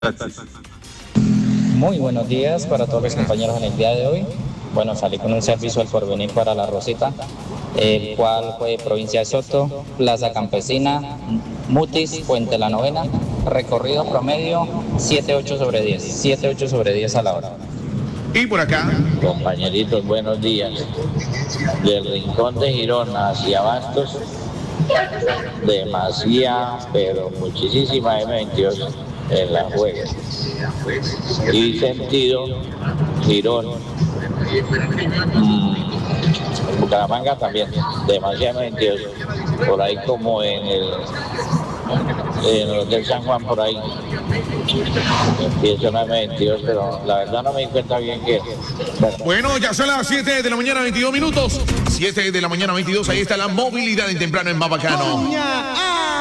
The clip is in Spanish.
Muy buenos días para todos los compañeros en el día de hoy. Bueno, salí con un servicio al porvenir para La Rosita, el cual fue provincia de Soto, Plaza Campesina, Mutis, Puente La Novena, recorrido promedio 7-8 sobre 10, 7-8 sobre 10 a la hora. Y por acá, Compañeritos, buenos días. Del Rincón de Girona hacia Bastos, demasiada, pero muchísima M22 en la juega. Y sentido Girón, Bucaramanga también, demasiada M22. Por ahí como en el Hotel San Juan, por ahí empieza una M22, pero la verdad no me di cuenta bien que... bueno, ya son las 7 de la mañana, 22 minutos. 7 de la mañana, 22, ahí está la movilidad en temprano en Mabacano.